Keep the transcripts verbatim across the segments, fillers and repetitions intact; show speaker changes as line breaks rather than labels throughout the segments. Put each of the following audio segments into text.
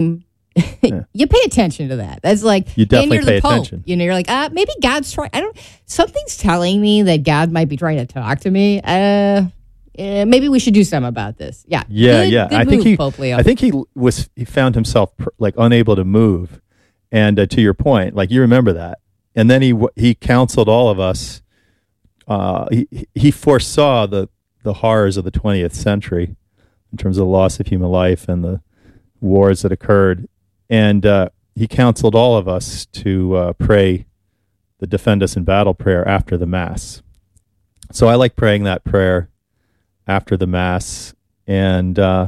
Yeah. You pay attention to that. That's like,
you definitely
and
you're
the
pay
Pope.
attention.
You know, you're like, uh, maybe God's trying. I don't. Something's telling me that God might be trying to talk to me. Uh, eh, maybe we should do something about this. Yeah,
yeah,
good,
yeah.
Good
I
move,
think he,
Pope Leo.
I think he was. He found himself like unable to move, and uh, to your point, like you remember that, and then he he counseled all of us. Uh, he he foresaw the the horrors of the twentieth century in terms of the loss of human life and the wars that occurred. And uh, he counseled all of us to uh, pray the Defend Us in Battle prayer after the Mass. So I like praying that prayer after the Mass. And uh,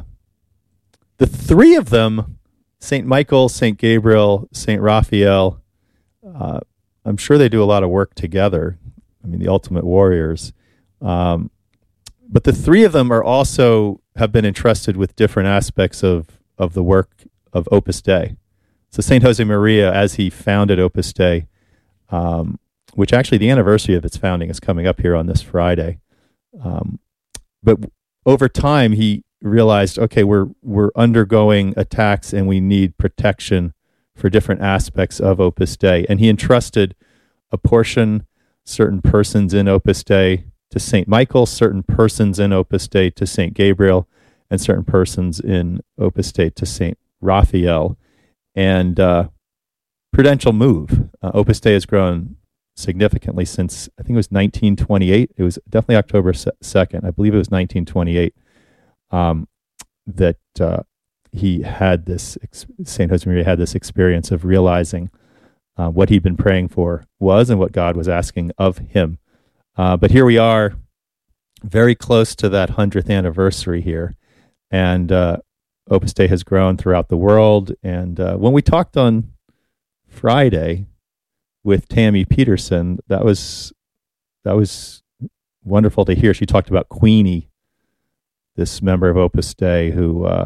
the three of them, Saint Michael, Saint Gabriel, Saint Raphael, uh, I'm sure they do a lot of work together. I mean, the ultimate warriors. Um, but the three of them are also have been entrusted with different aspects of, of the work of Opus Dei. So Saint Josemaria, as he founded Opus Dei, um, which actually the anniversary of its founding is coming up here on this Friday. Um, but over time, he realized, okay, we're we're undergoing attacks and we need protection for different aspects of Opus Dei. And he entrusted a portion, certain persons in Opus Dei to Saint Michael, certain persons in Opus Dei to Saint Gabriel, and certain persons in Opus Dei to Saint Raphael. And uh, prudential move. Uh, Opus Dei has grown significantly since, I think it was nineteen twenty-eight. It was definitely October second. I believe it was nineteen twenty-eight um, that uh, he had this, Saint Josemaria had this experience of realizing uh, what he'd been praying for was and what God was asking of him. Uh, but here we are, very close to that hundredth anniversary here. And uh, Opus Dei has grown throughout the world. And uh, when we talked on Friday with Tammy Peterson, that was that was wonderful to hear. She talked about Queenie, this member of Opus Dei who uh,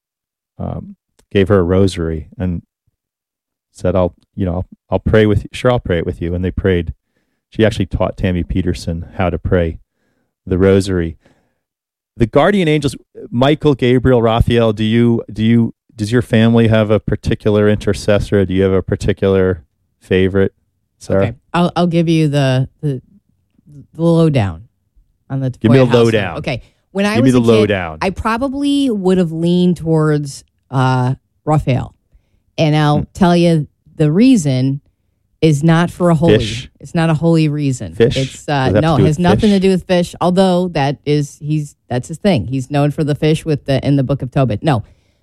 um, gave her a rosary and said, "I'll, you know, I'll, I'll pray with you. Sure, I'll pray it with you." And they prayed. She actually taught Tammy Peterson how to pray the rosary. The guardian angels, Michael, Gabriel, Raphael, do you, do you, does your family have a particular intercessor? Do you have a particular favorite, Sarah?
Okay, I'll, I'll give you the, the, the lowdown on the
Give me the
household.
lowdown.
Okay. When I
Give
was
me the
a kid,
lowdown.
I probably would have leaned towards uh, Raphael. And I'll
Hmm.
tell you the reason is not for a holy.
Fish?
It's not a holy reason.
Fish?
It's uh,
Does it have to
no,
do
it
with
has nothing
fish?
to do with fish. Although that is he's that's his thing. He's known for the fish with the in the Book of Tobit. No,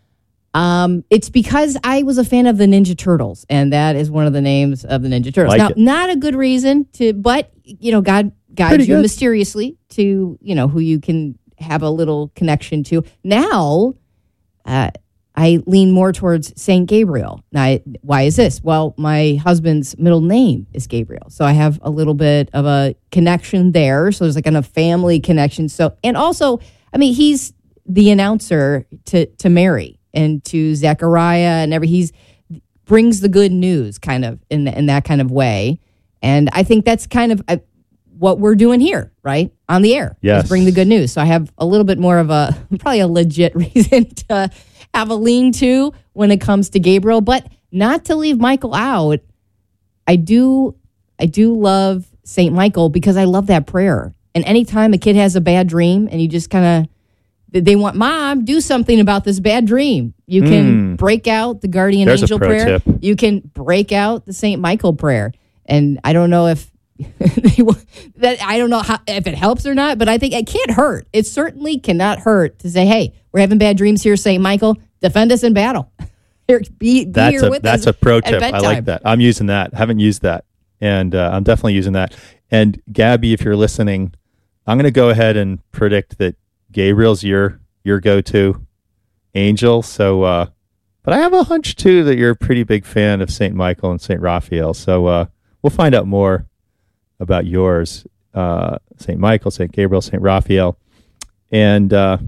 um, it's because I was a fan of the Ninja Turtles, and that is one of the names of the Ninja Turtles.
Like
now,
it.
not a good reason to, but you know, God guides
Pretty
you
good.
mysteriously to you know who you can have a little connection to. Now, uh, I lean more towards Saint Gabriel. Now, I, why is this? Well, my husband's middle name is Gabriel, so I have a little bit of a connection there. So there's like kind of family connection. So, and also, I mean, he's the announcer to to Mary and to Zechariah, and every he's brings the good news, kind of in the, in that kind of way. And I think that's kind of uh, what we're doing here, right on the air.
Yes.
Is bring the good news. So I have a little bit more of a probably a legit reason to have a lean to when it comes to Gabriel, but not to leave Michael out. I do, I do love Saint Michael because I love that prayer. And anytime a kid has a bad dream and you just kind of, they want, Mom, do something about this bad dream. You can
Mm.
break out the guardian
There's a
angel
pro
prayer.
tip.
You can break out the Saint Michael prayer. And I don't know if they will, that I don't know how, if it helps or not, but I think it can't hurt. It certainly cannot hurt to say, hey, we're having bad dreams here, Saint Michael. Defend us in battle. Here, be, be
That's
here
a
with
that's
us
a pro
at
tip. I
bedtime.
like that. I'm using that. Haven't used that, and uh, I'm definitely using that. And Gabby, if you're listening, I'm going to go ahead and predict that Gabriel's your your go-to angel. So, uh, but I have a hunch too that you're a pretty big fan of Saint Michael and Saint Raphael. So uh, we'll find out more about yours, uh, Saint Michael, Saint Gabriel, Saint Raphael, and uh,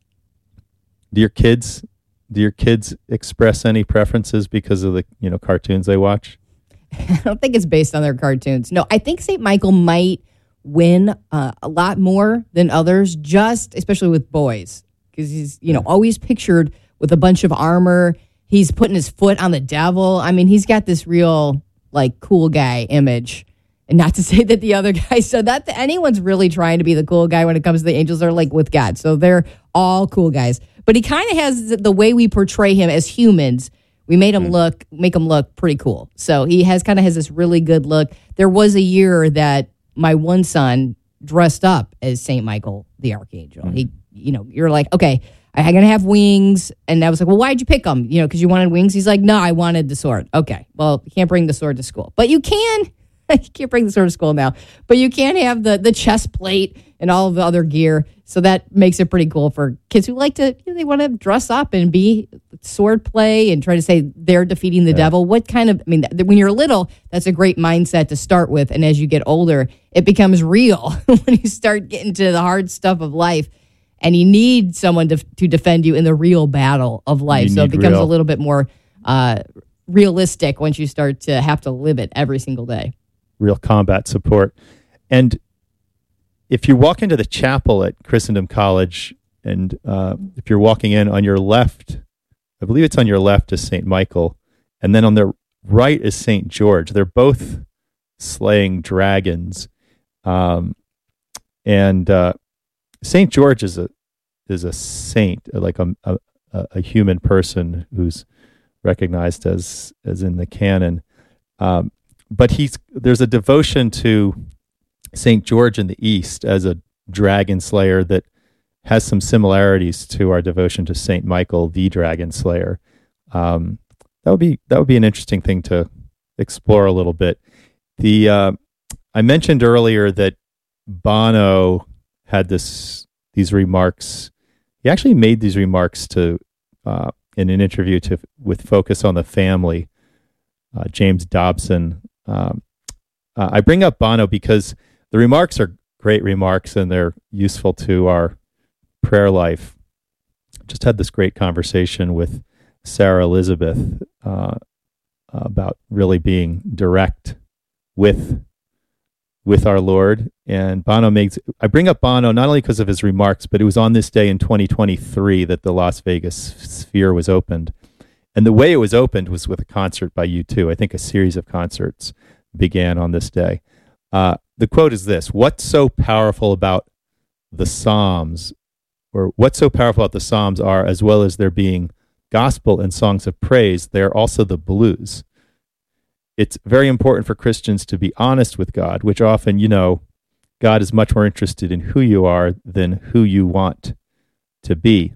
do your kids. Do your kids express any preferences because of the you know cartoons they watch?
I don't think it's based on their cartoons. No, I think Saint Michael might win uh, a lot more than others, just especially with boys, because he's you know always pictured with a bunch of armor, he's putting his foot on the devil. I mean, he's got this real like cool guy image. And not to say that the other guys, so that anyone's really trying to be the cool guy when it comes to the angels are like with God. So they're all cool guys. But he kind of has the, the way we portray him as humans. We made him look, make him look pretty cool. So he has kind of has this really good look. There was a year that my one son dressed up as Saint Michael the Archangel. Mm-hmm. He, you know, you're like, okay, I'm going to have wings. And I was like, well, why'd you pick them? You know, because you wanted wings? He's like, no, I wanted the sword. Okay, well, you can't bring the sword to school. But you can. You can't bring the sword to school now. But you can have the, the chest plate and all of the other gear. So that makes it pretty cool for kids who like to, you know, they want to dress up and be sword play and try to say they're defeating the yeah. devil. What kind of, I mean, th- when you're little, that's a great mindset to start with. And as you get older, it becomes real when you start getting to the hard stuff of life. And you need someone to, to defend you in the real battle of life. You so it becomes real. a little bit more uh, realistic once you start to have to live it every single day.
Real combat support. And if you walk into the chapel at Christendom College, and uh, if you're walking in on your left, I believe it's on your left is Saint Michael, and then on the right is Saint George. They're both slaying dragons. Um, and uh, Saint George is a is a saint, like a, a a human person who's recognized as as in the canon. Um, but he's there's a devotion to Saint George in the East as a dragon slayer that has some similarities to our devotion to Saint Michael, the dragon slayer. Um, that would be that would be an interesting thing to explore a little bit. The uh, I mentioned earlier that Bono had this these remarks. He actually made these remarks to uh, in an interview to with Focus on the Family. Uh, James Dobson. Um, uh, I bring up Bono because the remarks are great remarks and they're useful to our prayer life. Just had this great conversation with Sarah Elizabeth uh, about really being direct with with our Lord. And Bono makes, I bring up Bono not only because of his remarks, but it was on this day in twenty twenty-three that the Las Vegas Sphere was opened. And the way it was opened was with a concert by U two. I think a series of concerts began on this day. Uh, the quote is this: "What's so powerful about the Psalms, or what's so powerful about the Psalms are, as well as there being gospel and songs of praise, they are also the blues. It's very important for Christians to be honest with God, which often, you know, God is much more interested in who you are than who you want to be."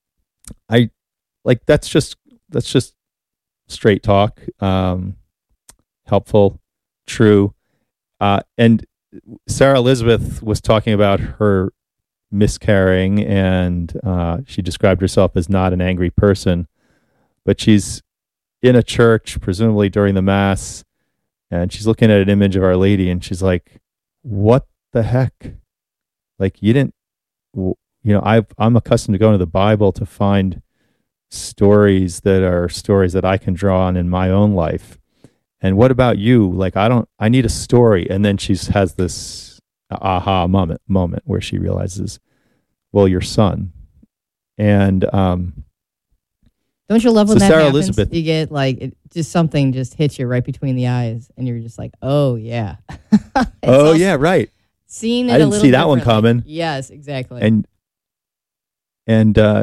I like that's just that's just straight talk, um, helpful, true. Uh, and Sarah Elizabeth was talking about her miscarrying, and uh, she described herself as not an angry person, but she's in a church, presumably during the Mass, and she's looking at an image of Our Lady, and she's like, "What the heck? Like, you didn't, you know, I've, I'm accustomed to going to the Bible to find stories that are stories that I can draw on in my own life. And what about you? Like, I don't, I need a story." And then she has this aha moment, moment where she realizes, well, your son. And, um,
don't you love when
so
that
Sarah
happens?
Elizabeth,
you get like, it, just something just hits you right between the eyes and you're just like, oh yeah.
oh yeah, right.
Seeing it
I didn't
a
see that one coming.
Yes, exactly.
And, and, uh,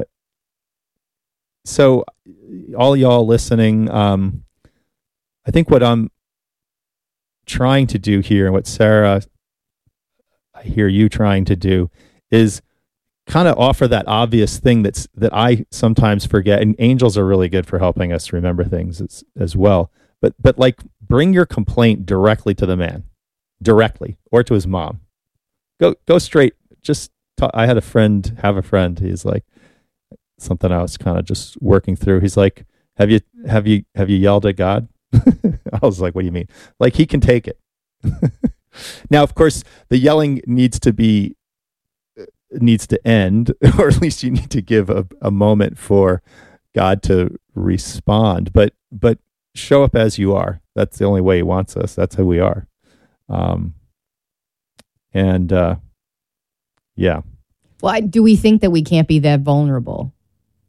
so all y'all listening, um, I think what I'm trying to do here and what Sarah, I hear you trying to do, is kind of offer that obvious thing that's that I sometimes forget. And angels are really good for helping us remember things as, as well. But but like, bring your complaint directly to the man, directly, or to his mom. Go go straight. Just talk. I had a friend have a friend. He's like, something I was kind of just working through. He's like, "Have you have you have you yelled at God?" I was like, "What do you mean?" Like, he can take it. Now, of course, the yelling needs to be needs to end, or at least you need to give a, a moment for God to respond. But but show up as you are. That's the only way He wants us. That's who we are. Um, and uh, yeah.
Well, I, do we think that we can't be that vulnerable?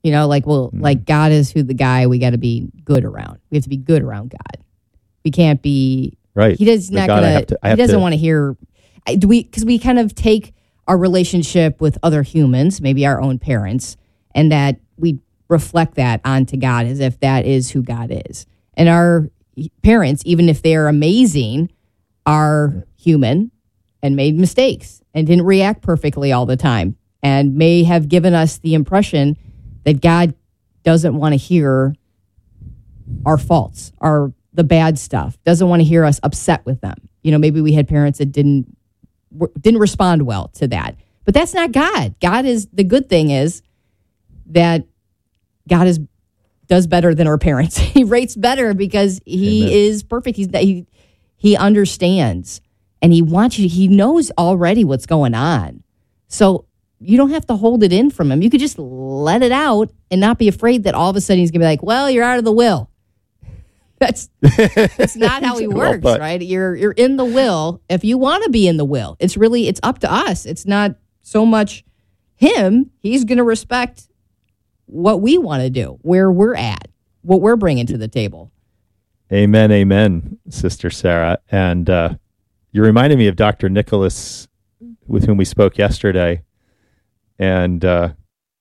You know, like, well, mm. like God is who the guy we got to be good around. We have to be good around God. We can't be
right.
He does not
God,
gonna.
to,
he doesn't want to hear. Do we? Because we kind of take our relationship with other humans, maybe our own parents, and that we reflect that onto God as if that is who God is. And our parents, even if they are amazing, are human and made mistakes and didn't react perfectly all the time, and may have given us the impression that God doesn't want to hear our faults, our the bad stuff, doesn't want to hear us upset with them. You know, maybe we had parents that didn't didn't respond well to that. But that's not God. God is, the good thing is that God is does better than our parents. He rates better because he Amen. Is perfect. He's he he understands, and he wants you. He knows already what's going on. So you don't have to hold it in from him. You could just let it out and not be afraid that all of a sudden he's going to be like, well, you're out of the will. That's that's not how he works, well, right? You're you're in the will if you want to be in the will. It's really, it's up to us. It's not so much him. He's going to respect what we want to do, where we're at, what we're bringing to the table.
Amen, amen, Sister Sarah. And uh, you reminded me of Doctor Nicholas, with whom we spoke yesterday. And uh,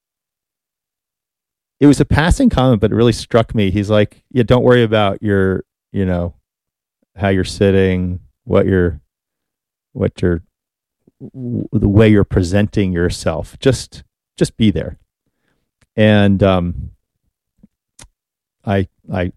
it was a passing comment, but it really struck me. He's like, yeah, don't worry about your, you know, how you're sitting, what you're, what you're, w- the way you're presenting yourself. Just, just be there. And um, I, I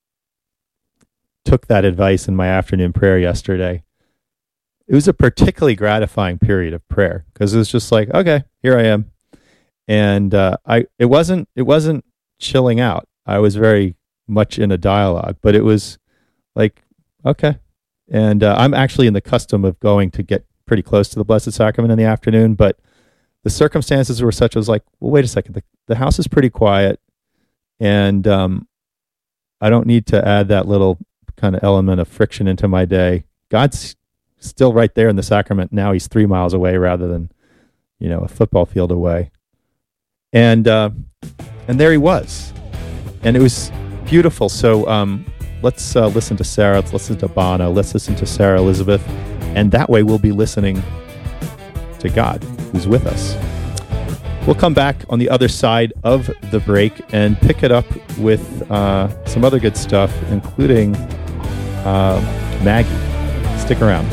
took that advice in my afternoon prayer yesterday. It was a particularly gratifying period of prayer because it was just like, okay, here I am. And uh, I, it wasn't, it wasn't chilling out. I was very much in a dialogue, but it was like, okay. And uh, I'm actually in the custom of going to get pretty close to the Blessed Sacrament in the afternoon, but the circumstances were such, I was like, well, wait a second. The, the house is pretty quiet, and um, I don't need to add that little kind of element of friction into my day. God's still right there in the sacrament. Now he's three miles away rather than, you know, a football field away. And uh, and there he was. And it was beautiful. So um, let's uh, listen to Sarah. Let's listen to Bono. Let's listen to Sarah Elizabeth. And that way we'll be listening to God, who's with us. We'll come back on the other side of the break and pick it up with uh, some other good stuff, including uh, Maggie. Stick around.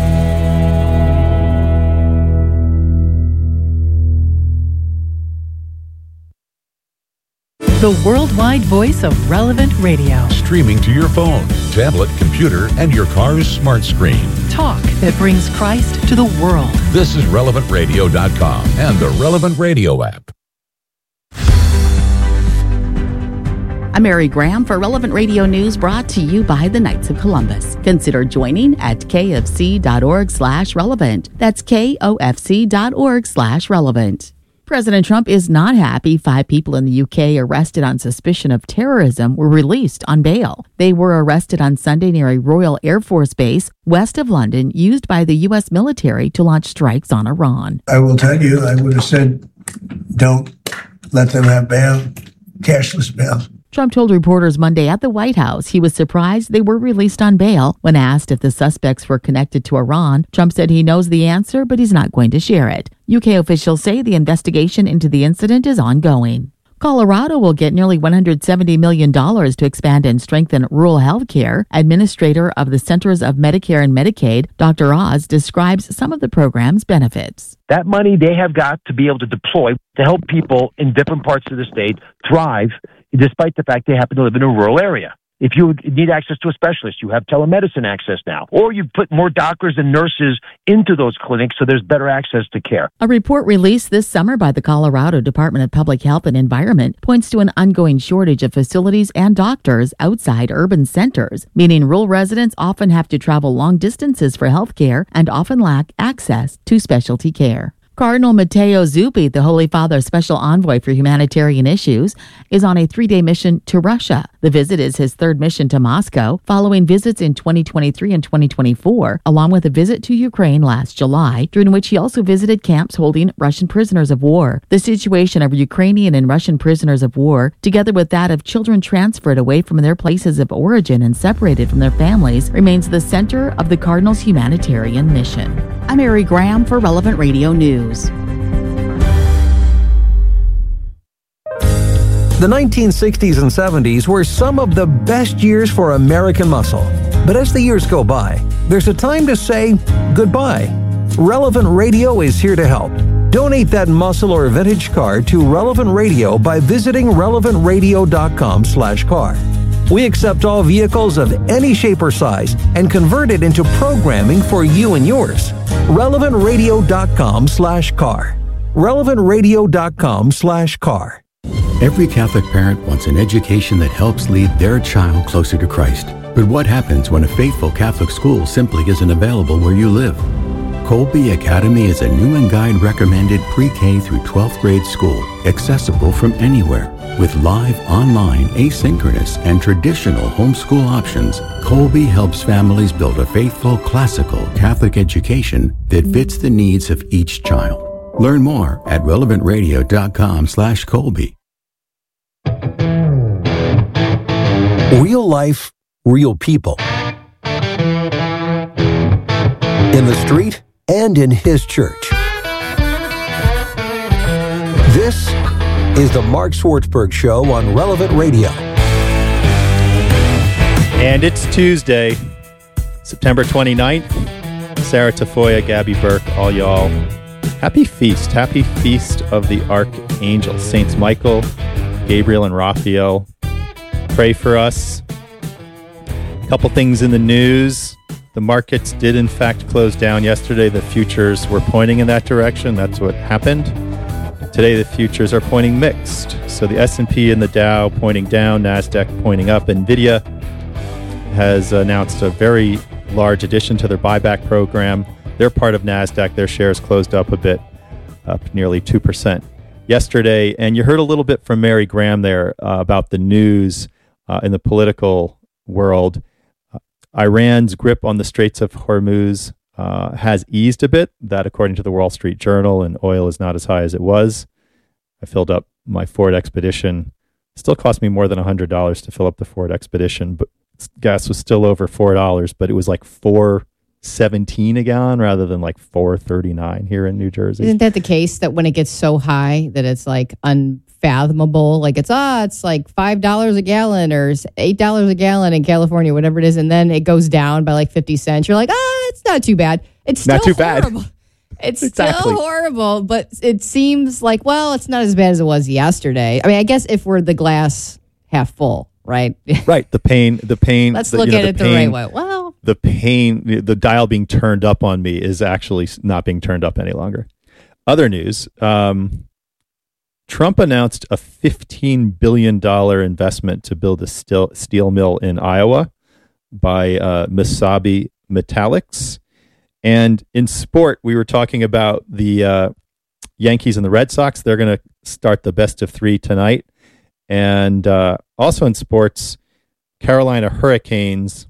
The worldwide voice of Relevant Radio.
Streaming to your phone, tablet, computer, and your car's smart screen.
Talk that brings Christ to the world.
This is relevant radio dot com and the Relevant Radio app.
I'm Mary Graham for Relevant Radio News, brought to you by the Knights of Columbus. Consider joining at kfc.org slash relevant. That's kofc.org slash relevant. President Trump is not happy five people in the U K arrested on suspicion of terrorism were released on bail. They were arrested on Sunday near a Royal Air Force base west of London used by the U S military to launch strikes on Iran.
I will tell you, I would have said, don't let them have bail, cashless bail.
Trump told reporters Monday at the White House he was surprised they were released on bail. When asked if the suspects were connected to Iran, Trump said he knows the answer, but he's not going to share it. U K officials say the investigation into the incident is ongoing. Colorado will get nearly one hundred seventy million dollars to expand and strengthen rural health care. Administrator of the Centers of Medicare and Medicaid, Doctor Oz, describes some of the program's benefits.
That money they have got to be able to deploy to help people in different parts of the state thrive, despite the fact they happen to live in a rural area. If you need access to a specialist, you have telemedicine access now. Or you put more doctors and nurses into those clinics so there's better access to care.
A report released this summer by the Colorado Department of Public Health and Environment points to an ongoing shortage of facilities and doctors outside urban centers, meaning rural residents often have to travel long distances for health care and often lack access to specialty care. Cardinal Matteo Zuppi, the Holy Father's special envoy for humanitarian issues, is on a three-day mission to Russia. The visit is his third mission to Moscow, following visits in twenty twenty-three and twenty twenty-four, along with a visit to Ukraine last July, during which he also visited camps holding Russian prisoners of war. The situation of Ukrainian and Russian prisoners of war, together with that of children transferred away from their places of origin and separated from their families, remains the center of the Cardinal's humanitarian mission. I'm Mary Graham for Relevant Radio News.
The nineteen sixties and seventies were some of the best years for American muscle. But as the years go by, there's a time to say goodbye. Relevant Radio is here to help. Donate that muscle or vintage car to Relevant Radio by visiting relevant radio dot com slash car. We accept all vehicles of any shape or size and convert it into programming for you and yours. relevant radio dot com slash car. relevant radio dot com slash car.
Every Catholic parent wants an education that helps lead their child closer to Christ. But what happens when a faithful Catholic school simply isn't available where you live? Colby Academy is a new and guide recommended pre-K through twelfth grade school, accessible from anywhere. With live, online, asynchronous, and traditional homeschool options, Colby helps families build a faithful, classical Catholic education that fits the needs of each child. Learn more at relevant radio dot com slash Colby.
Real life, real people. In the street and in his church. This is the Mark Swartzberg Show on Relevant Radio.
And it's Tuesday, September twenty-ninth. Sarah Tafoya, Gabby Burke, all y'all. Happy feast. Happy feast of the Archangels. Saints Michael, Gabriel, and Raphael. Pray for us. A couple things in the news. The markets did, in fact, close down yesterday. The futures were pointing in that direction. That's what happened. Today, the futures are pointing mixed. So the S and P and the Dow pointing down, NASDAQ pointing up. NVIDIA has announced a very large addition to their buyback program. They're part of NASDAQ. Their shares closed up a bit, up nearly two percent yesterday. And you heard a little bit from Mary Graham there uh, about the news uh, in the political world. Uh, Iran's grip on the Straits of Hormuz uh, has eased a bit. That, according to the Wall Street Journal, and oil is not as high as it was. I filled up my Ford Expedition. It still cost me more than one hundred dollars to fill up the Ford Expedition, but gas was still over four dollars, but it was like four seventeen a gallon rather than like four thirty-nine here in New Jersey.
Isn't that the case that when it gets so high that it's like unfathomable? Like it's, ah, it's like five dollars a gallon or eight dollars a gallon in California, whatever it is. And then it goes down by like fifty cents. You're like, ah, it's not too bad. It's still
not too
horrible.
bad.
It's
exactly.
still horrible, but it seems like, well, it's not as bad as it was yesterday. I mean, I guess if we're the glass half full, right?
Right. The pain, the pain.
Let's
the,
look
you know,
at
the
it
pain,
the right way. Well,
the pain, the dial being turned up on me is actually not being turned up any longer. Other news, um, Trump announced a fifteen billion dollars investment to build a steel, steel mill in Iowa by uh, Mesabi Metallics. And in sport, we were talking about the uh, Yankees and the Red Sox. They're going to start the best of three tonight. And uh, also in sports, Carolina Hurricanes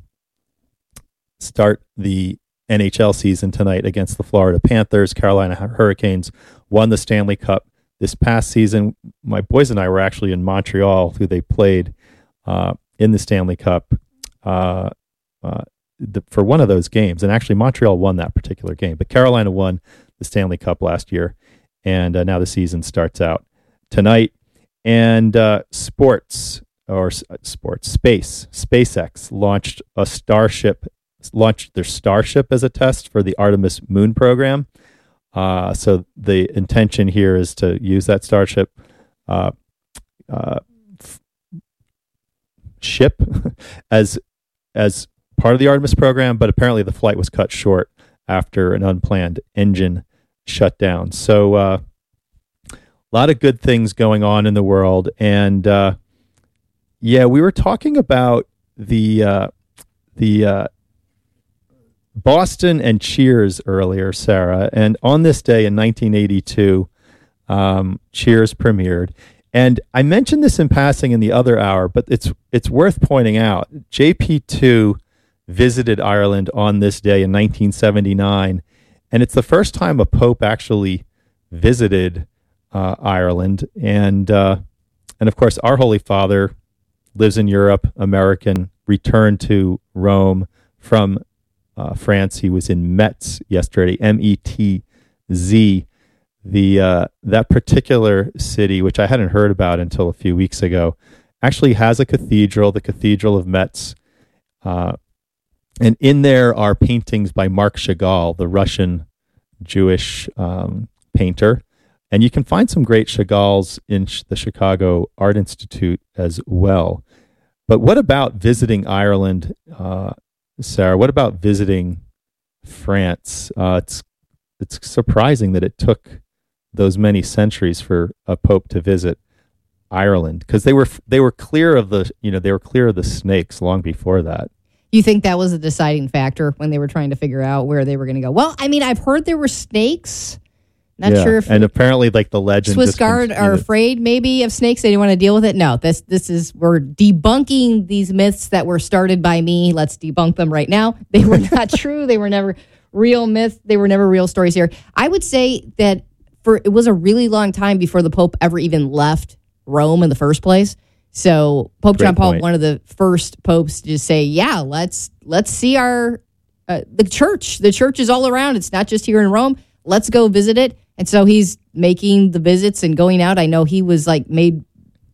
start the N H L season tonight against the Florida Panthers. Carolina Hurricanes won the Stanley Cup this past season. My boys and I were actually in Montreal, who they played uh, in the Stanley Cup uh, uh, the, for one of those games. And actually, Montreal won that particular game. But Carolina won the Stanley Cup last year. And uh, now the season starts out tonight. And uh, sports, or uh, sports, space, SpaceX launched a Starship, launched their Starship as a test for the Artemis moon program. Uh, so the intention here is to use that Starship uh, uh, f- ship as as part of the Artemis program, but apparently the flight was cut short after an unplanned engine shut down. So uh, a lot of good things going on in the world. And uh, yeah, we were talking about the uh, the uh, Boston and Cheers earlier, Sarah. And on this day in nineteen eighty-two, um, Cheers premiered. And I mentioned this in passing in the other hour, but it's it's worth pointing out. J P two visited Ireland on this day in nineteen seventy-nine, and it's the first time a pope actually visited uh, Ireland. And uh, and of course, our Holy Father lives in Europe, American, returned to Rome from uh, France. He was in Metz yesterday, M E T Z. The uh, that particular city, which I hadn't heard about until a few weeks ago, actually has a cathedral, the Cathedral of Metz. Uh, and in there are paintings by Marc Chagall, the Russian Jewish um, painter. And you can find some great Chagalls in sh- the Chicago Art Institute as well. But what about visiting Ireland, uh, Sarah? What about visiting France? Uh, it's it's surprising that it took those many centuries for a pope to visit Ireland, because they were they were clear of the you know they were clear of the snakes long before that.
You think that was a deciding factor when they were trying to figure out where they were going to go? Well, I mean, I've heard there were snakes. Not
yeah.
sure if
and apparently, like the legend,
Swiss Guard are know, afraid maybe of snakes. They didn't want to deal with it. No, this this is we're debunking these myths that were started by me. Let's debunk them right now. They were not true. They were never real myths. They were never real stories here. I would say that. For it was a really long time before the Pope ever even left Rome in the first place. So Pope
Great
John Paul,
point.
one of the first popes to just say, "Yeah, let's let's see our uh, the church. The church is all around. It's not just here in Rome. Let's go visit it." And so he's making the visits and going out. I know he was like made,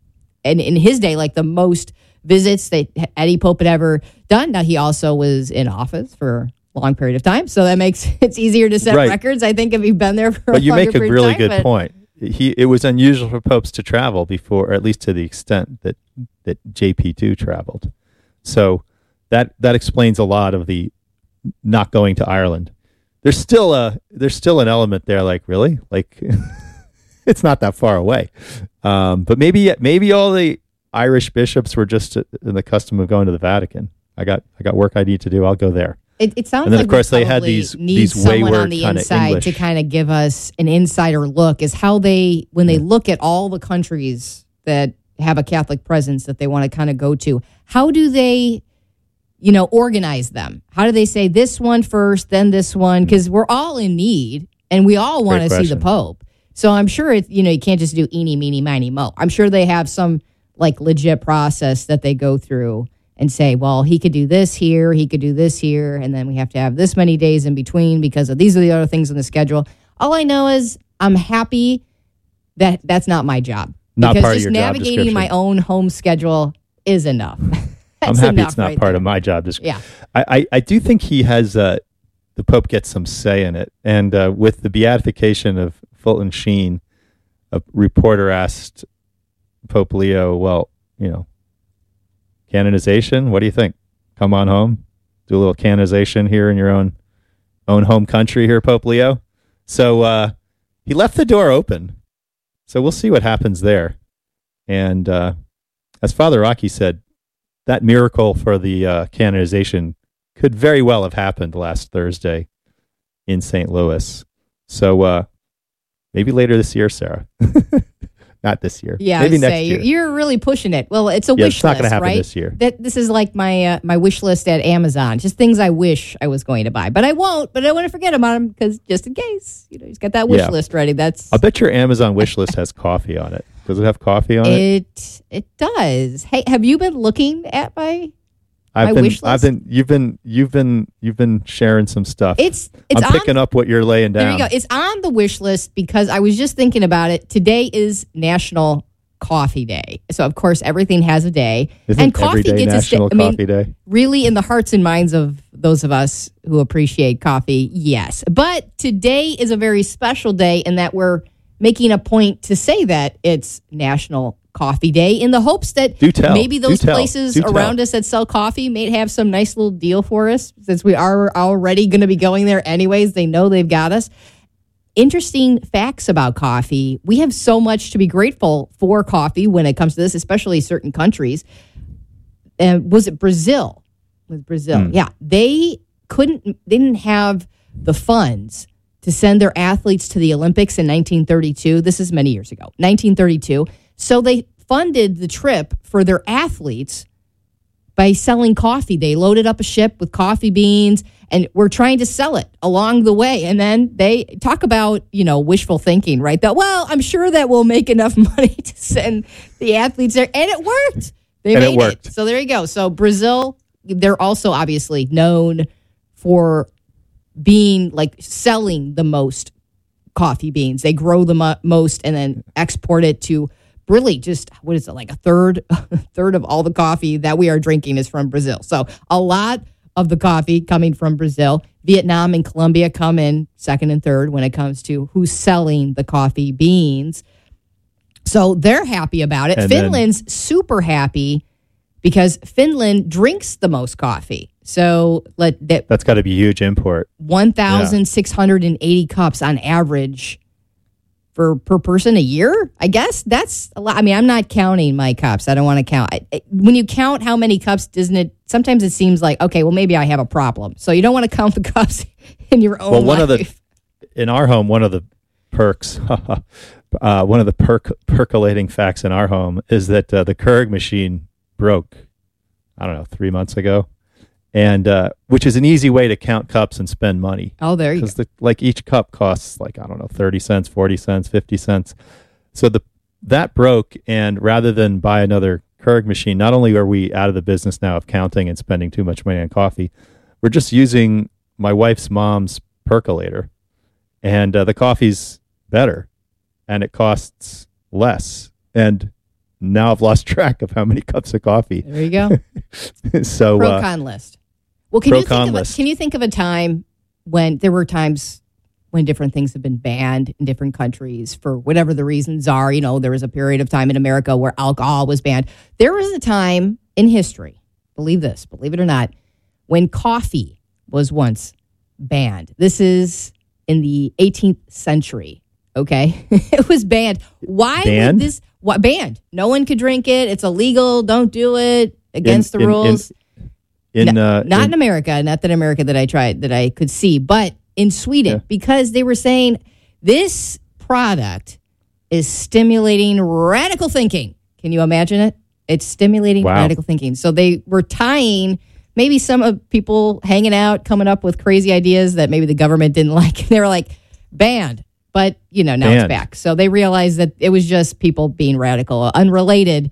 and in his day, like the most visits that any pope had ever done. Now he also was in office for long period of time, so that makes it's easier to set
right.
records. I think if you've been there for
but
a
you
longer
make a
period
really
of time,
good
but
point. He it was unusual for popes to travel before, or at least to the extent that that J P two traveled. So that that explains a lot of the not going to Ireland. There's still a there's still an element there, like really, like it's not that far away. Um, but maybe maybe all the Irish bishops were just in the custom of going to the Vatican. I got I got work I need to do. I'll go there.
It, it sounds
and then
like
of course
we
they had
probably
these
need
these
someone
wayward
on the
kind of
inside
English
to kind of give us an insider look is how they when they look at all the countries that have a Catholic presence that they want to kind of go to. How do they, you know, organize them? How do they say this one first, then this one? Because we're all in need and we all want to see the Pope. So I'm sure it, you know, you can't just do eeny, meeny, miny, mo. I'm sure they have some like legit process that they go through and say, well, he could do this here, he could do this here, and then we have to have this many days in between because of these are the other things in the schedule. All I know is I'm happy that that's not my job.
Not
because
part
just
of your job
navigating my own home schedule is enough.
I'm happy it's not
right
part
there.
of my job description.
Yeah.
I, I, I do think he has, uh, the Pope gets some say in it. And uh, with the beatification of Fulton Sheen, a reporter asked Pope Leo, well, you know, canonization, what do you think? Come on home, do a little canonization here in your own own home country here, Pope Leo. So uh, he left the door open. So we'll see what happens there. And uh, as Father Rocky said, that miracle for the uh, canonization could very well have happened last Thursday in Saint Louis. So uh, maybe later this year, Sarah. Not this year.
Yeah,
maybe
I'd
next
say,
year.
You're really pushing it. Well, it's a
yeah,
wish
it's not
list,
going to happen
right?
this year.
That this is like my uh, my wish list at Amazon. Just things I wish I was going to buy, but I won't. But I don't want to forget about them because just in case, you know, he's got that wish
Yeah.
list ready. That's.
I'll bet your Amazon wish list has coffee on it. Does it have coffee on it?
It it does. Hey, have you been looking at my?
I've
my
been,
wish
I've
list?
been, you've been, you've been, you've been sharing some stuff.
It's it's
I'm
on,
picking up what you're laying down.
There you go. It's on the wish list because I was just thinking about it. Today is National Coffee Day, so of course everything has a day,
Isn't
and coffee
every day
gets
National
a sta- I mean,
Coffee Day?
really in the hearts and minds of those of us who appreciate coffee, yes. But today is a very special day in that we're making a point to say that it's National Coffee Day in the hopes that
Do tell.
maybe those
Do tell.
places
Do tell.
around us that sell coffee may have some nice little deal for us since we are already going to be going there anyways. They know they've got us. Interesting facts about coffee. We have so much to be grateful for coffee when it comes to this, especially certain countries. Uh, was it Brazil? Was Brazil?
Mm.
Yeah. They couldn't, they didn't have the funds to send their athletes to the Olympics in nineteen thirty-two. This is many years ago, nineteen thirty-two. So they funded the trip for their athletes by selling coffee. They loaded up a ship with coffee beans and were trying to sell it along the way. And then they talk about, you know, wishful thinking, right? That, well, I'm sure that we'll make enough money to send the athletes there. And it worked. They
and
made
it worked.
it. So there you go. So Brazil, they're also obviously known for being like selling the most coffee beans. They grow the mo- most and then export it to really just, what is it, like a third, a third of all the coffee that we are drinking is from Brazil. So a lot of the coffee coming from Brazil. Vietnam and Colombia come in second and third when it comes to who's selling the coffee beans. So they're happy about it.
And
Finland's
then,
super happy because Finland drinks the most coffee. So let that
that's got to be a huge import.
one thousand six hundred eighty cups on average for per person a year. I guess that's a lot. I mean, I'm not counting my cups. I don't want to count. I, I, when you count how many cups, doesn't it? Sometimes it seems like, okay, well, maybe I have a problem. So you don't want to count the cups in your own
Well, one
life.
of the in our home, one of the perks, uh, one of the perk, percolating facts in our home is that uh, the Keurig machine broke. I don't know, three months ago. And uh, which is an easy way to count cups and spend money.
Oh, there you go.
Because like each cup costs like, I don't know, thirty cents, forty cents, fifty cents. So the that broke, and rather than buy another Keurig machine, not only are we out of the business now of counting and spending too much money on coffee, we're just using my wife's mom's percolator, and uh, the coffee's better, and it costs less. And now I've lost track of how many cups of coffee.
There you go.
so
Pro
uh,
con list. Well, can you think
Pro-con
of a,
list.
can you think of a time when there were times when different things have been banned in different countries for whatever the reasons are? You know, there was a period of time in America where alcohol was banned. There was a time in history, believe this, believe it or not, when coffee was once banned. This is in the eighteenth century. Okay, it was banned. Why
Banned?
would this? What banned? No one could drink it. It's illegal. Don't do it. Against
in-
the
in-
rules.
in
No,
uh,
not in,
in-
America, not that America that I tried, that I could see, but in Sweden,
Yeah.
because they were saying this product is stimulating radical thinking. Can you imagine it? It's stimulating
Wow.
radical thinking. So they were tying maybe some of people hanging out, coming up with crazy ideas that maybe the government didn't like. They were like, banned. But, you know, now it's
Banned.
back. So they realized that it was just people being radical, unrelated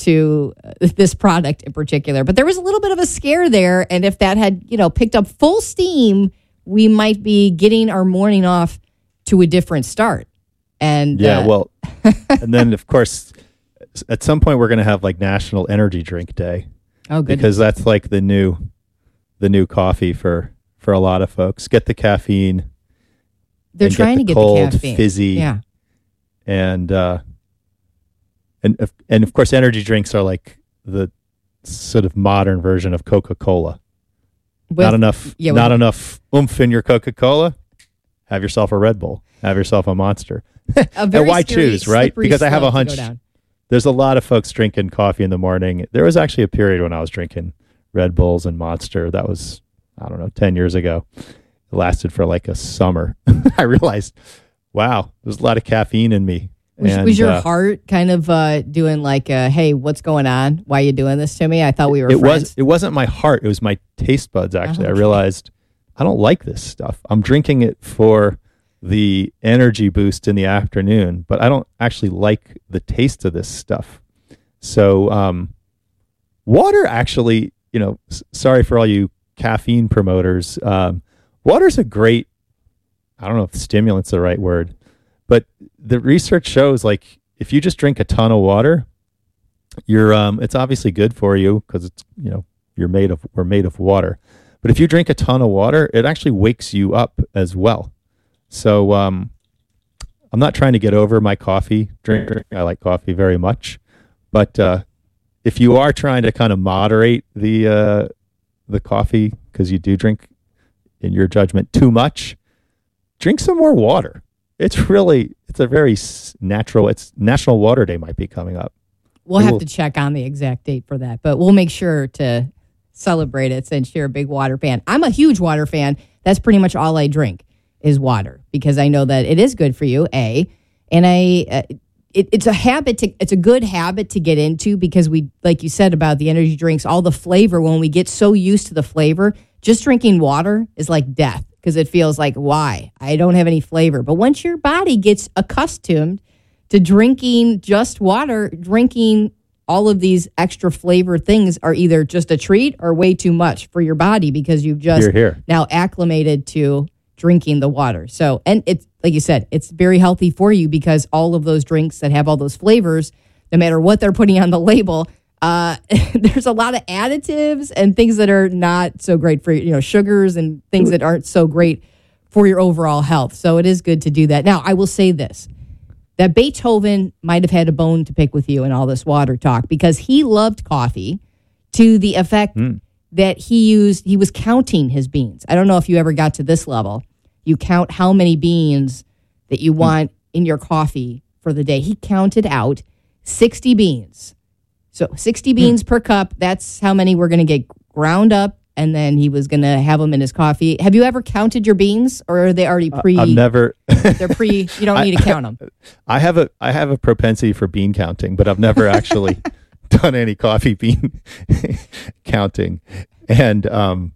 to uh, this product in particular. But there was a little bit of a scare there. And if that had, you know, picked up full steam, we might be getting our morning off to a different start. And
yeah,
uh,
well, and then of course, at some point we're going to have like National Energy Drink Day.
oh, good.
Because that's like the new, the new coffee for for a lot of folks. Get the caffeine.
They're
and
trying
get
to
the
get
cold,
the caffeine.
fizzy,
Yeah.
and uh, and of- and of course, energy drinks are like the sort of modern version of Coca-Cola.
With-
not enough,
yeah,
not
with-
enough oomph in your Coca-Cola. Have yourself a Red Bull. Have yourself a Monster.
a
And
very
why
scary,
choose, right?
slippery
Because I have a
slope to go
hunch.
down.
There's a lot of folks drinking coffee in the morning. There was actually a period when I was drinking Red Bulls and Monster. That was, I don't know, ten years ago. It lasted for like a summer. I realized, wow, there's a lot of caffeine in me.
Was,
And,
was your
uh,
heart kind of uh, doing like, uh, hey, what's going on? Why are you doing this to me? I thought we were
it
friends.
was it wasn't my heart, it was my taste buds actually.
Oh, okay.
I realized I don't like this stuff. I'm drinking it for the energy boost in the afternoon, but I don't actually like the taste of this stuff. So um water actually, you know, s- sorry for all you caffeine promoters. Um water's a great, I don't know if stimulant's the right word, but the research shows like if you just drink a ton of water, you're um it's obviously good for you because it's, you know, you're made of we're made of water. But if you drink a ton of water, it actually wakes you up as well. So um I'm not trying to get over my coffee drink. I like coffee very much. But uh if you are trying to kind of moderate the uh the coffee because you do drink, in your judgment, too much, drink some more water. It's really it's a very s- natural it's National Water Day might be coming up.
We'll
It
have
will-
to check on the exact date for that, but we'll make sure to celebrate it since you're a big water fan. I'm a huge water fan. That's pretty much all I drink is water because I know that it is good for you, A. And I, uh, it, it's a habit to, it's a good habit to get into because we, like you said about the energy drinks, all the flavor, when we get so used to the flavor, just drinking water is like death because it feels like, why? I don't have any flavor. But once your body gets accustomed to drinking just water, drinking all of these extra flavor things are either just a treat or way too much for your body because you've just
Here, here.
now acclimated to drinking the water. So, and it's, like you said, it's very healthy for you because all of those drinks that have all those flavors, no matter what they're putting on the label, uh, there's a lot of additives and things that are not so great for you, you know, sugars and things that aren't so great for your overall health. So it is good to do that. Now, I will say this, that Beethoven might have had a bone to pick with you in all this water talk because he loved coffee to the effect mm. that he used, he was counting his beans. I don't know if you ever got to this level. You count how many beans that you want mm. in your coffee for the day. He counted out sixty beans. So sixty beans mm. per cup, that's how many we're going to get ground up, and then he was going to have them in his coffee. Have you ever counted your beans, or are they already pre?
Uh, I've never.
They're pre. You don't need to count them.
I have a I have a propensity for bean counting, but I've never actually done any coffee bean counting, and um,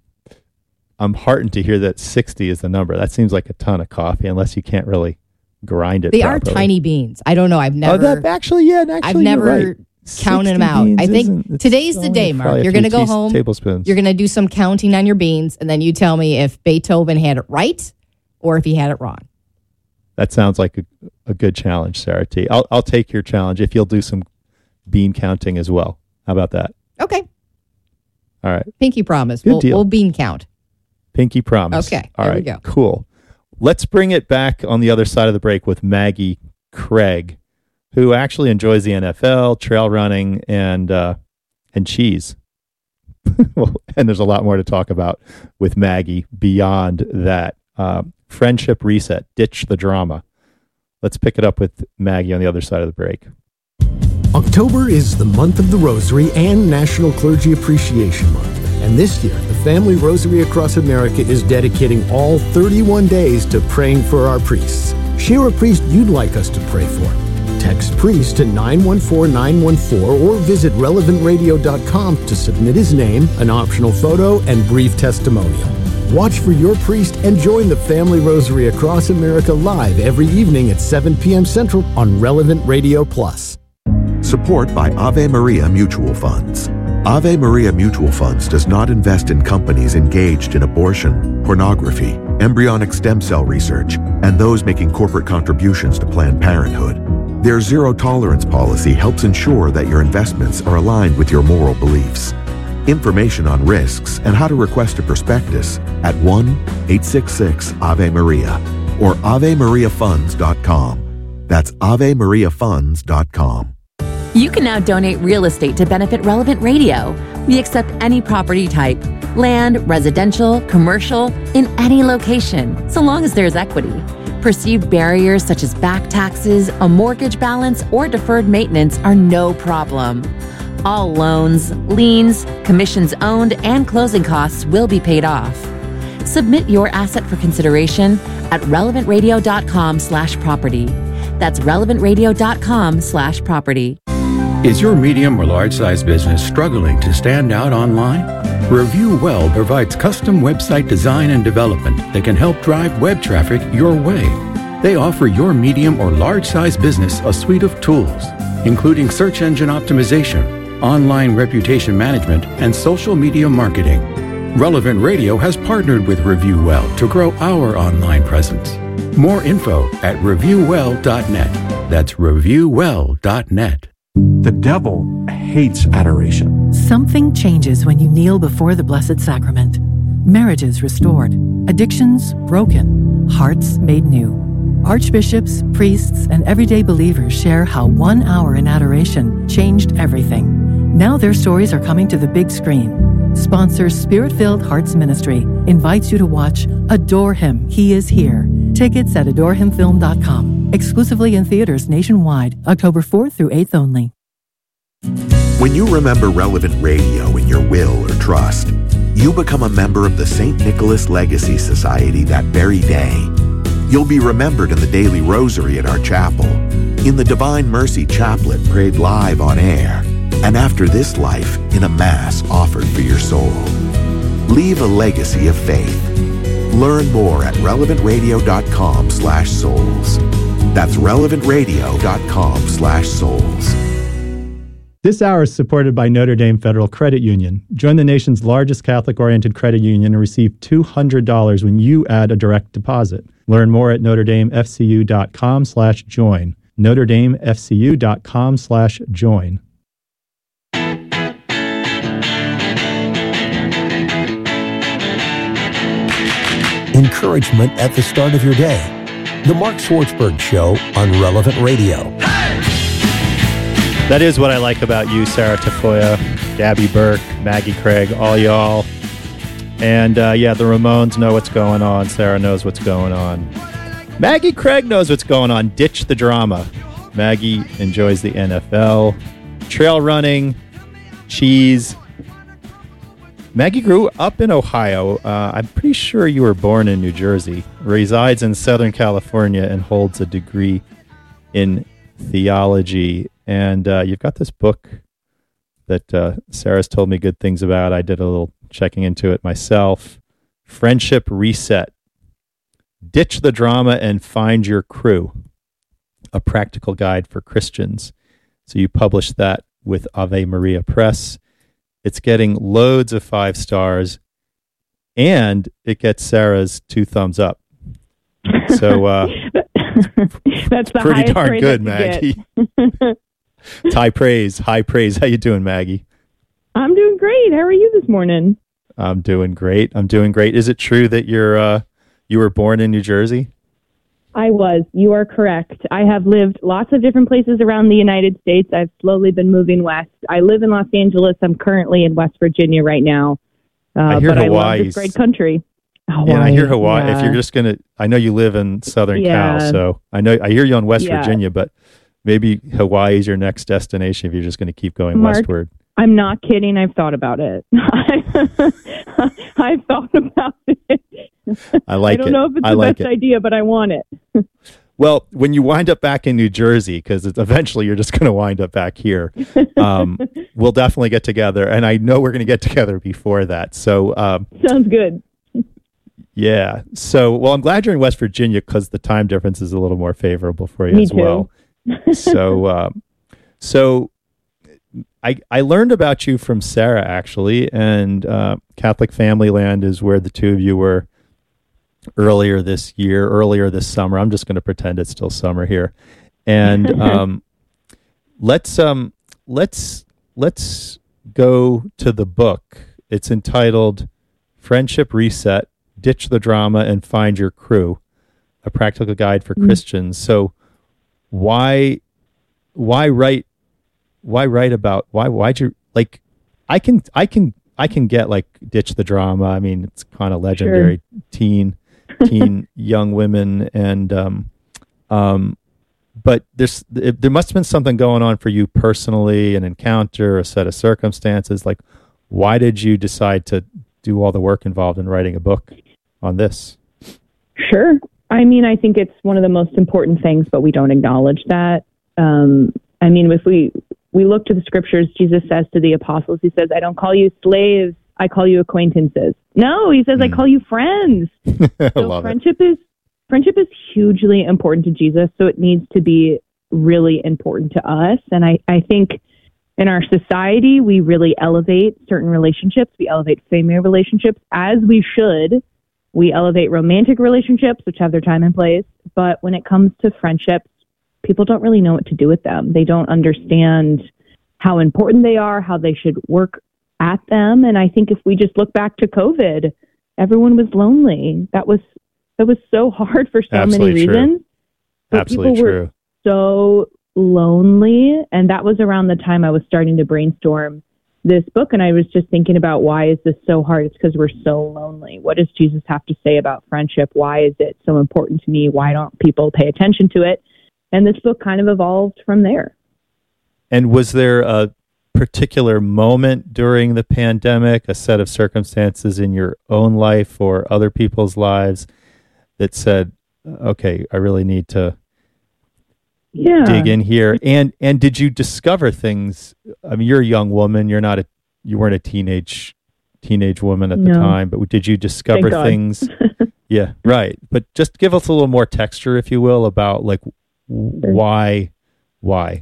I'm heartened to hear that sixty is the number. That seems like a ton of coffee, unless you can't really grind it.
They
properly.
are tiny beans. I don't know. I've never.
Oh, that, actually, yeah, actually,
I've never.
You're right.
Counting them out. I think today's the day, Mark. You're going to go home.
Tablespoons.
You're going to do some counting on your beans, and then you tell me if Beethoven had it right or if he had it wrong.
That sounds like a, a good challenge, Sarah T. I'll I'll take your challenge if you'll do some bean counting as well. How about that?
Okay.
All right.
Pinky promise.
Good
we'll,
deal.
we'll bean count.
Pinky promise.
Okay.
All
there
right.
we go.
Cool. Let's bring it back on the other side of the break with Maggie Craig, who actually enjoys the N F L, trail running, and uh, and cheese. Well, and there's a lot more to talk about with Maggie beyond that. Uh, friendship reset, ditch the drama. Let's pick it up with Maggie on the other side of the break.
October is the month of the Rosary and National Clergy Appreciation Month. And this year, the Family Rosary Across America is dedicating all thirty-one days to praying for our priests. Share a priest you'd like us to pray for. Text priest to nine one four nine one four or visit relevant radio dot com to submit his name, an optional photo, and brief testimonial. Watch for your priest and join the Family Rosary Across America live every evening at seven p.m. Central on Relevant Radio Plus.
Support by Ave Maria Mutual Funds. Ave Maria Mutual Funds does not invest in companies engaged in abortion, pornography, embryonic stem cell research, and those making corporate contributions to Planned Parenthood. Their zero-tolerance policy helps ensure that your investments are aligned with your moral beliefs. Information on risks and how to request a prospectus at one eight six six Ave Maria or ave maria funds dot com. That's ave maria funds dot com.
You can now donate real estate to benefit Relevant Radio. We accept any property type, land, residential, commercial, in any location, so long as there's equity. Perceived barriers such as back taxes, a mortgage balance, or deferred maintenance are no problem. All loans, liens, commissions owned, and closing costs will be paid off. Submit your asset for consideration at relevant radio dot com slash property. That's relevant radio dot com slash property.
Is your medium or large size business struggling to stand out online? Review Well provides custom website design and development that can help drive web traffic your way. They offer your medium or large size business a suite of tools, including search engine optimization, online reputation management, and social media marketing. Relevant Radio has partnered with Review Well to grow our online presence. More info at review well dot net. That's review well dot net.
The devil hates adoration.
Something changes when you kneel before the Blessed Sacrament. Marriages restored, addictions broken, hearts made new. Archbishops, priests, and everyday believers share how one hour in adoration changed everything. Now their stories are coming to the big screen. Sponsor Spirit-Filled Hearts Ministry invites you to watch Adore Him, He Is Here. Tickets at adore him film dot com. Exclusively in theaters nationwide, October fourth through eighth only.
When you remember Relevant Radio in your will or trust, you become a member of the Saint Nicholas Legacy Society that very day. You'll be remembered in the daily rosary at our chapel, in the Divine Mercy Chaplet prayed live on air, and after this life in a Mass offered for your soul. Leave a legacy of faith. Learn more at relevantradio.com slash souls. That's relevantradio.com slash souls.
This hour is supported by Notre Dame Federal Credit Union. Join the nation's largest Catholic-oriented credit union and receive two hundred dollars when you add a direct deposit. Learn more at notredamefcu.com slash join. notredamefcu.com slash join.
Encouragement at the start of your day. The Mark Schwartzberg Show on Relevant Radio.
That is what I like about you, Sarah Tafoya, Gabby Burke, Maggie Craig, all y'all. And uh, yeah, the Ramones know what's going on. Sarah knows what's going on. Maggie Craig knows what's going on. Ditch the drama. Maggie enjoys the N F L, trail running, cheese. Maggie grew up in Ohio. Uh, I'm pretty sure you were born in New Jersey, resides in Southern California, and holds a degree in theology. And uh, you've got this book that uh, Sarah's told me good things about. I did a little checking into it myself. Friendship Reset. Ditch the drama and find your crew. A practical guide for Christians. So you published that with Ave Maria Press. It's getting loads of five stars, and it gets Sarah's two thumbs up. So uh,
that's the
pretty
highest
darn
praise
good,
I could
Maggie. It's high praise, high praise. How you doing, Maggie?
I'm doing great. How are you this morning?
I'm doing great. I'm doing great. Is it true that you're uh, you were born in New Jersey?
I was. You are correct. I have lived lots of different places around the United States. I've slowly been moving west. I live in Los Angeles. I'm currently in West Virginia right now. Uh,
I hear
but
Hawaii.
I love this great country.
Hawaii, yeah, I hear Hawaii. Yeah. If you're just gonna, I know you live in Southern
yeah.
Cal, so I know I hear you on West
yeah.
Virginia, but maybe Hawaii is your next destination if you're just going to keep going
Mark,
westward.
I'm not kidding. I've thought about it. I've thought about it.
I like it.
I don't
it.
know if it's
I
the
like
best
it.
idea, but I want it.
Well, when you wind up back in New Jersey, because eventually you're just going to wind up back here, um, we'll definitely get together. And I know we're going to get together before that. So um,
sounds good.
Yeah. So, well, I'm glad you're in West Virginia because the time difference is a little more favorable for you
Me
as
too.
well. so, um, so I I learned about you from Sarah actually, and uh, Catholic Family Land is where the two of you were earlier this year, earlier this summer. I'm just going to pretend it's still summer here, and um, let's um let's let's go to the book. It's entitled "Friendship Reset: Ditch the Drama and Find Your Crew: A Practical Guide for mm-hmm. Christians." So, why why write why write about why why'd you like? I can I can I can get like ditch the drama. I mean, it's kind of legendary
sure.
teen. teen young women and um um but there's there must have been something going on for you personally, an encounter, a set of circumstances. Like, why did you decide to do all the work involved in writing a book on this?
Sure. I mean, I think it's one of the most important things, but we don't acknowledge that. um I mean, if we we look to the scriptures, Jesus says to the apostles, he says, I don't call you slaves, I call you acquaintances. No, he says, mm. I call you friends. So friendship it. is friendship is hugely important to Jesus, so it needs to be really important to us. And I, I think in our society, we really elevate certain relationships. We elevate family relationships, as we should. We elevate romantic relationships, which have their time and place. But when it comes to friendships, people don't really know what to do with them. They don't understand how important they are, how they should work at them. And I think if we just look back to COVID, everyone was lonely. That was that was so hard for so
Absolutely
many
true.
reasons. But
Absolutely
people
true.
were so lonely. And that was around the time I was starting to brainstorm this book. And I was just thinking about, why is this so hard? It's because we're so lonely. What does Jesus have to say about friendship? Why is it so important to me? Why don't people pay attention to it? And this book kind of evolved from there.
And was there a particular moment during the pandemic, a set of circumstances in your own life or other people's lives that said, okay, I really need to
yeah.
dig in here? And and did you discover things? I mean, you're a young woman. You're not a you weren't a teenage teenage woman at the
No.
time, but did you discover
Thank God.
things? Yeah, right. But just give us a little more texture, if you will, about like w- why, why,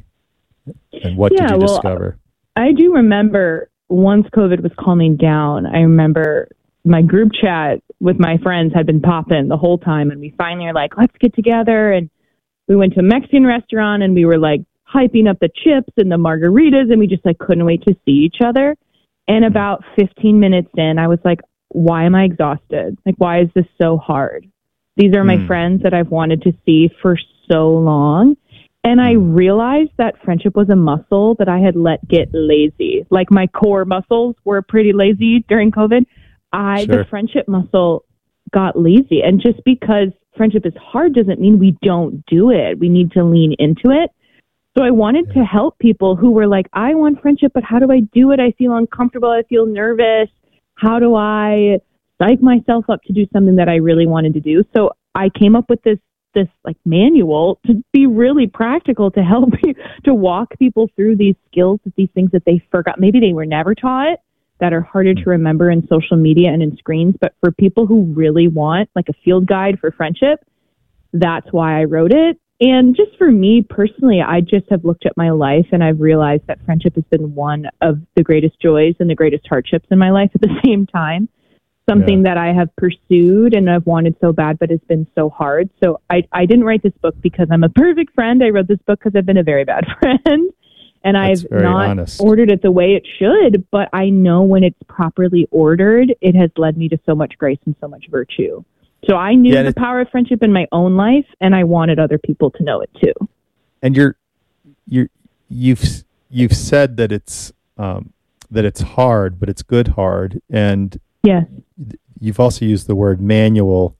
and what
Yeah,
did you
well,
discover?
I do remember once COVID was calming down, I remember my group chat with my friends had been popping the whole time. And we finally are like, let's get together. And we went to a Mexican restaurant and we were like hyping up the chips and the margaritas. And we just like couldn't wait to see each other. And about fifteen minutes in, I was like, why am I exhausted? Like, why is this so hard? These are my
Mm.
friends that I've wanted to see for so long. And I realized that friendship was a muscle that I had let get lazy. Like my core muscles were pretty lazy during COVID. I,
Sure.
the friendship muscle got lazy. And just because friendship is hard doesn't mean we don't do it. We need to lean into it. So I wanted to help people who were like, I want friendship, but how do I do it? I feel uncomfortable. I feel nervous. How do I psych myself up to do something that I really wanted to do? So I came up with this this like manual to be really practical to help you to walk people through these skills, these things that they forgot. Maybe they were never taught, that are harder to remember in social media and in screens. But for people who really want like a field guide for friendship, that's why I wrote it. And just for me personally, I just have looked at my life and I've realized that friendship has been one of the greatest joys and the greatest hardships in my life at the same time. Something
Yeah.
that I have pursued and I've wanted so bad, but it's been so hard. So I, I didn't write this book because I'm a perfect friend. I wrote this book because I've been a very bad friend. And
That's
I've
very
not
honest.
ordered it the way it should, but I know when it's properly ordered, it has led me to so much grace and so much virtue. So I knew
Yeah,
the
and it-
power of friendship in my own life, and I wanted other people to know it too.
And you're you're you've you've said that it's um, that it's hard, but it's good hard, and
yeah,
you've also used the word manual.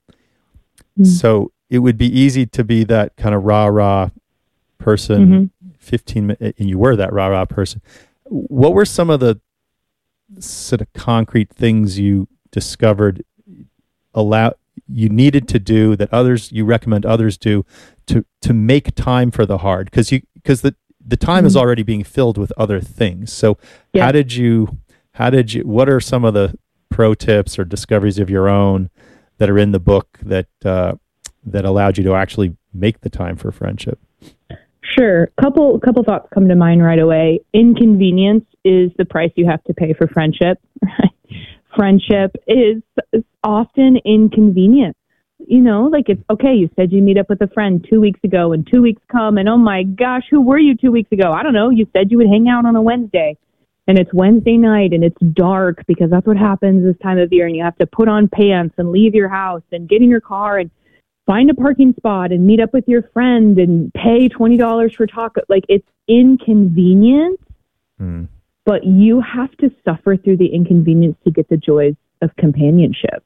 Mm.
So it would be easy to be that kind of rah rah person.
Mhm.
Fifteen minutes, and you were that rah rah person. What were some of the sort of concrete things you discovered allow you needed to do that others you recommend others do to to make time for the hard, because you because the the time
Mm-hmm.
is already being filled with other things. So
Yeah.
how did you how did you what are some of the pro tips or discoveries of your own that are in the book that uh, that allowed you to actually make the time for friendship?
Sure. Couple couple thoughts come to mind right away. Inconvenience is the price you have to pay for friendship. Right? Friendship is often inconvenient. You know, like it's okay, you said you meet up with a friend two weeks ago and two weeks come and oh my gosh, who were you two weeks ago? I don't know. You said you would hang out on a Wednesday and it's Wednesday night and it's dark because that's what happens this time of year and you have to put on pants and leave your house and get in your car and find a parking spot and meet up with your friend and pay twenty dollars for taco. Like it's inconvenient,
Mm.
but you have to suffer through the inconvenience to get the joys of companionship.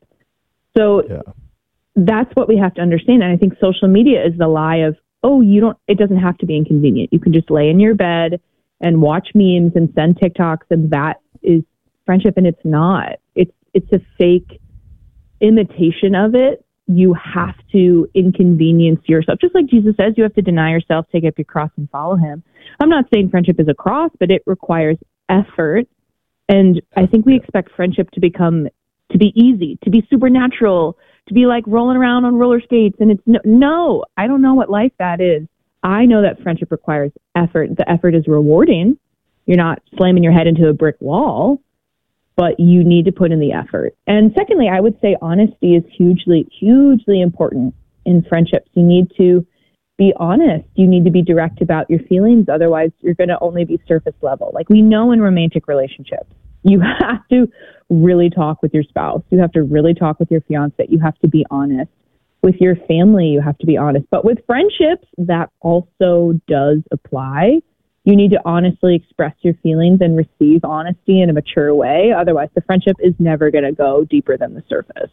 So
Yeah.
that's what we have to understand. And I think social media is the lie of, oh, you don't, it doesn't have to be inconvenient. You can just lay in your bed and watch memes and send TikToks and that is friendship. And it's not, it's, it's a fake imitation of it. You have to inconvenience yourself. Just like Jesus says, you have to deny yourself, take up your cross and follow him. I'm not saying friendship is a cross, but it requires effort. And I think we expect friendship to become, to be easy, to be supernatural, to be like rolling around on roller skates. And it's no, no, I don't know what life that is. I know that friendship requires effort. The effort is rewarding. You're not slamming your head into a brick wall, but you need to put in the effort. And secondly, I would say honesty is hugely, hugely important in friendships. You need to be honest. You need to be direct about your feelings. Otherwise, you're going to only be surface level. Like we know in romantic relationships, you have to really talk with your spouse. You have to really talk with your fiance. You have to be honest. With your family, you have to be honest. But with friendships, that also does apply. You need to honestly express your feelings and receive honesty in a mature way. Otherwise, the friendship is never going to go deeper than the surface.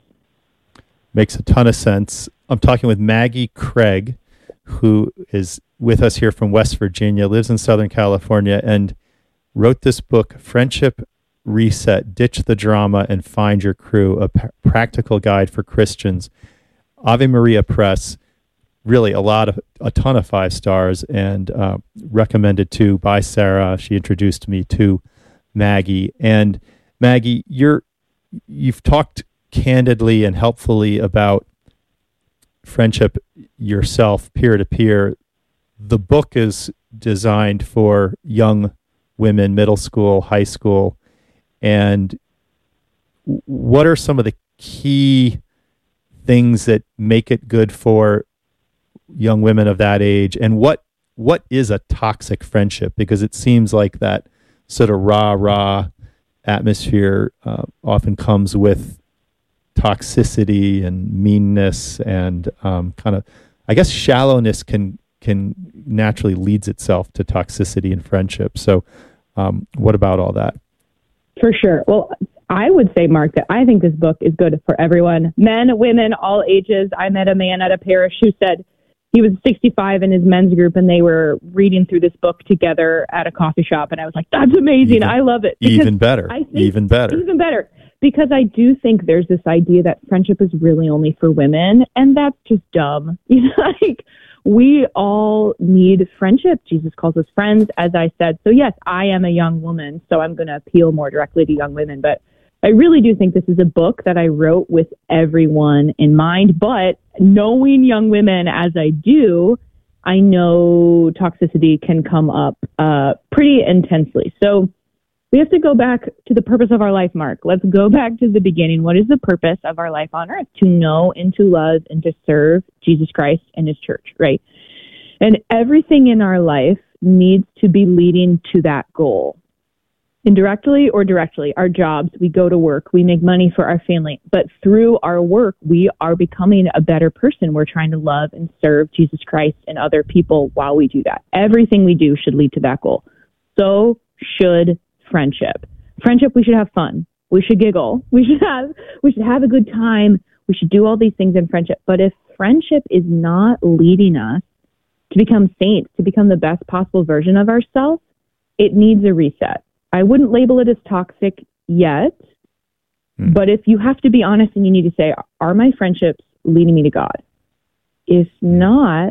Makes a ton of sense. I'm talking with Maggie Craig, who is with us here from West Virginia, lives in Southern California, and wrote this book, Friendship Reset, Ditch the Drama and Find Your Crew, a p- practical guide for Christians. Ave Maria Press, really a lot of, a ton of five stars, and uh, recommended too by Sarah. She introduced me to Maggie. And Maggie, you're, you've talked candidly and helpfully about friendship yourself, peer-to-peer. The book is designed for young women, middle school, high school. And what are some of the key things that make it good for young women of that age? And what what is a toxic friendship? Because it seems like that sort of rah-rah atmosphere uh, often comes with toxicity and meanness and um, kind of, I guess, shallowness can can naturally leads itself to toxicity in friendship. So um, what about all that?
For sure. Well, I would say, Mark, that I think this book is good for everyone. Men, women, all ages. I met a man at a parish who said he was sixty-five in his men's group, and they were reading through this book together at a coffee shop. And I was like, that's amazing.
Even,
I love it. Because
even better.
I think,
even better.
Even better. Because I do think there's this idea that friendship is really only for women, and that's just dumb. You know, like, we all need friendship. Jesus calls us friends, as I said. So yes, I am a young woman, so I'm going to appeal more directly to young women. But I really do think this is a book that I wrote with everyone in mind. But knowing young women as I do, I know toxicity can come up uh, pretty intensely. So we have to go back to the purpose of our life, Mark. Let's go back to the beginning. What is the purpose of our life on earth? To know and to love and to serve Jesus Christ and his church, right? And everything in our life needs to be leading to that goal. Indirectly or directly, our jobs, we go to work, we make money for our family, but through our work, we are becoming a better person. We're trying to love and serve Jesus Christ and other people while we do that. Everything we do should lead to that goal. So should friendship. Friendship, we should have fun. We should giggle. We should have we should have a good time. We should do all these things in friendship. But if friendship is not leading us to become saints, to become the best possible version of ourselves, it needs a reset. I wouldn't label it as toxic yet, mm. but if you have to be honest and you need to say, are my friendships leading me to God? If not,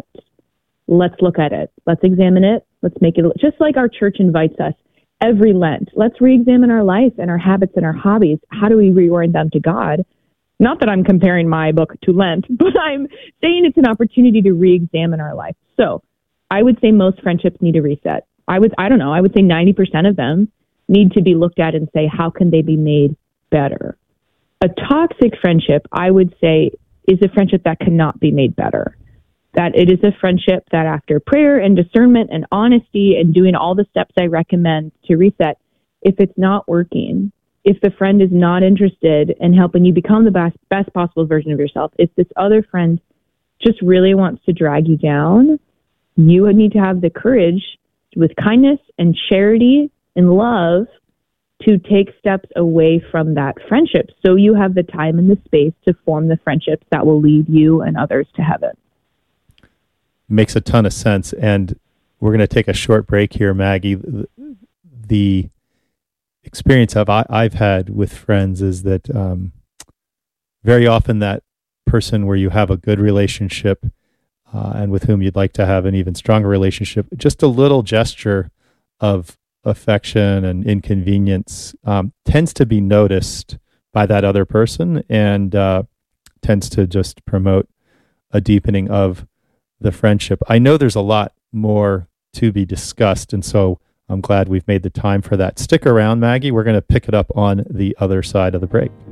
let's look at it. Let's examine it. Let's make it, just like our church invites us every Lent. Let's re-examine our life and our habits and our hobbies. How do we reorient them to God? Not that I'm comparing my book to Lent, but I'm saying it's an opportunity to re-examine our life. So I would say most friendships need a reset. I would, I don't know, I would say ninety percent of them need to be looked at and say, how can they be made better? A toxic friendship, I would say, is a friendship that cannot be made better. That it is a friendship that after prayer and discernment and honesty and doing all the steps I recommend to reset, if it's not working, if the friend is not interested in helping you become the best, best possible version of yourself, if this other friend just really wants to drag you down, you would need to have the courage with kindness and charity and love to take steps away from that friendship so you have the time and the space to form the friendships that will lead you and others to heaven.
Makes a ton of sense. And we're going to take a short break here, Maggie. The, the experience I've, I've had with friends is that um, very often that person where you have a good relationship uh, and with whom you'd like to have an even stronger relationship, just a little gesture of affection and inconvenience um, tends to be noticed by that other person and uh, tends to just promote a deepening of the friendship. I know there's a lot more to be discussed, and so I'm glad we've made the time for that. Stick around, Maggie. We're going to pick it up on the other side of the break.